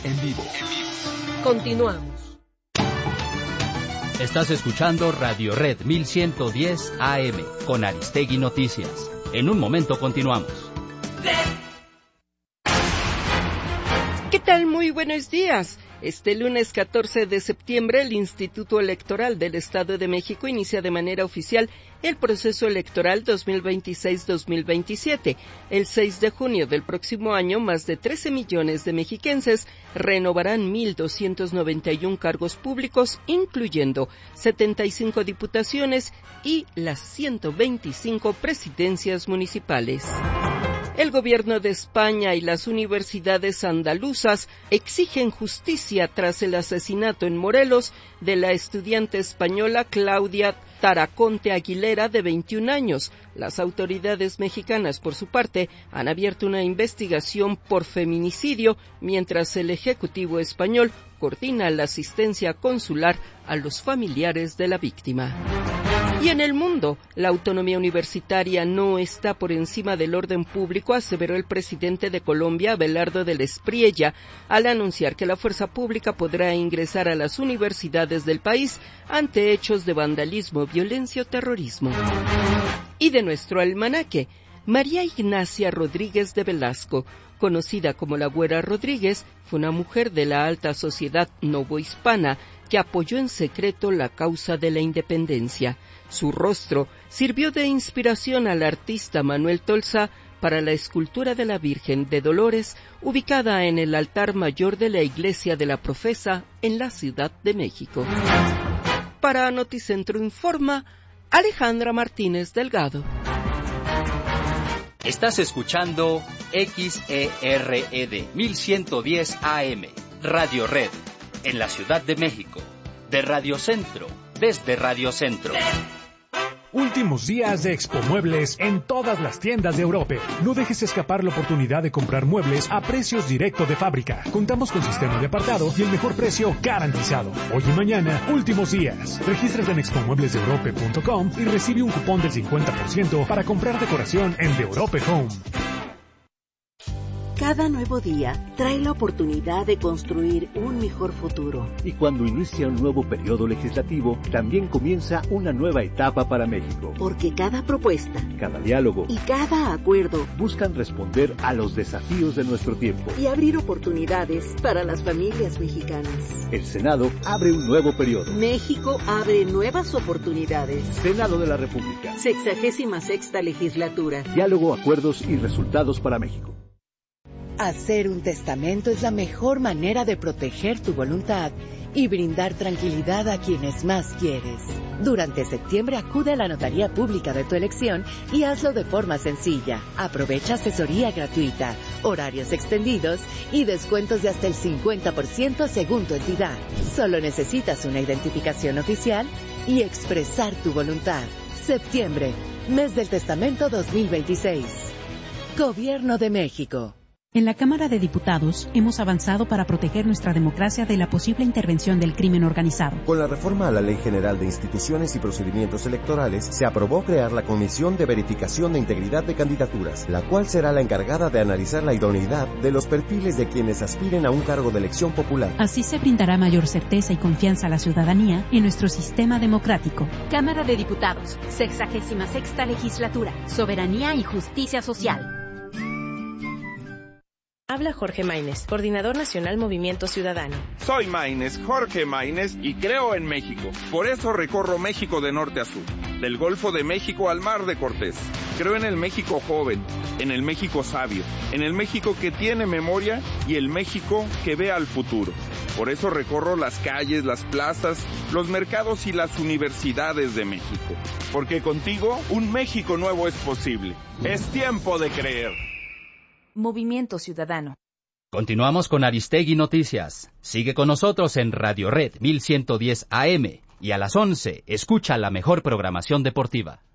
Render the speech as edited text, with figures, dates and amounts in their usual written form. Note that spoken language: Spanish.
en vivo. Continuamos. Estás escuchando Radio Red 1110 AM con Aristegui Noticias. En un momento continuamos. ¿Qué tal? Muy buenos días. Este lunes 14 de septiembre, el Instituto Electoral del Estado de México inicia de manera oficial el proceso electoral 2026-2027. El 6 de junio del próximo año, más de 13 millones de mexiquenses renovarán 1,291 cargos públicos, incluyendo 75 diputaciones y las 125 presidencias municipales. El gobierno de España y las universidades andaluzas exigen justicia tras el asesinato en Morelos de la estudiante española Claudia Taraconte Aguilera, de 21 años. Las autoridades mexicanas, por su parte, han abierto una investigación por feminicidio, mientras el Ejecutivo español coordina la asistencia consular a los familiares de la víctima. Y en el mundo, la autonomía universitaria no está por encima del orden público, aseveró el presidente de Colombia, Abelardo del Espriella, al anunciar que la fuerza pública podrá ingresar a las universidades del país ante hechos de vandalismo, violencia o terrorismo. Y de nuestro almanaque, María Ignacia Rodríguez de Velasco, conocida como la Güera Rodríguez, fue una mujer de la alta sociedad novohispana que apoyó en secreto la causa de la independencia. Su rostro sirvió de inspiración al artista Manuel Tolsá para la escultura de la Virgen de Dolores, ubicada en el altar mayor de la Iglesia de la Profesa en la Ciudad de México. Para Noticentro Informa, Alejandra Martínez Delgado. Estás escuchando XERED 1110 AM, Radio Red, en la Ciudad de México, de Radio Centro, desde Radio Centro. Últimos días de Expo Muebles en todas las tiendas de Europa. No dejes escapar la oportunidad de comprar muebles a precios directo de fábrica. Contamos con sistema de apartado y el mejor precio garantizado. Hoy y mañana, últimos días. Regístrate en expomueblesdeeurope.com y recibe un cupón del 50% para comprar decoración en The Europe Home. Cada nuevo día trae la oportunidad de construir un mejor futuro. Y cuando inicia un nuevo periodo legislativo, también comienza una nueva etapa para México. Porque cada propuesta, cada diálogo y cada acuerdo buscan responder a los desafíos de nuestro tiempo y abrir oportunidades para las familias mexicanas. El Senado abre un nuevo periodo. México abre nuevas oportunidades. Senado de la República. 66ª legislatura. Diálogo, acuerdos y resultados para México. Hacer un testamento es la mejor manera de proteger tu voluntad y brindar tranquilidad a quienes más quieres. Durante septiembre acude a la notaría pública de tu elección y hazlo de forma sencilla. Aprovecha asesoría gratuita, horarios extendidos y descuentos de hasta el 50% según tu entidad. Solo necesitas una identificación oficial y expresar tu voluntad. Septiembre, mes del testamento 2026. Gobierno de México. En la Cámara de Diputados hemos avanzado para proteger nuestra democracia de la posible intervención del crimen organizado. Con la reforma a la Ley General de Instituciones y Procedimientos Electorales, se aprobó crear la Comisión de Verificación de Integridad de Candidaturas, la cual será la encargada de analizar la idoneidad de los perfiles de quienes aspiren a un cargo de elección popular. Así se brindará mayor certeza y confianza a la ciudadanía en nuestro sistema democrático. Cámara de Diputados, 66ª Legislatura, Soberanía y Justicia Social. Habla Jorge Maínez, Coordinador Nacional Movimiento Ciudadano. Soy Maínez, Jorge Maínez, y creo en México. Por eso recorro México de norte a sur, del Golfo de México al Mar de Cortés. Creo en el México joven, en el México sabio, en el México que tiene memoria y el México que ve al futuro. Por eso recorro las calles, las plazas, los mercados y las universidades de México. Porque contigo, un México nuevo es posible. Es tiempo de creer. Movimiento Ciudadano. Continuamos con Aristegui Noticias. Sigue con nosotros en Radio Red 1110 AM y a las 11 escucha la mejor programación deportiva.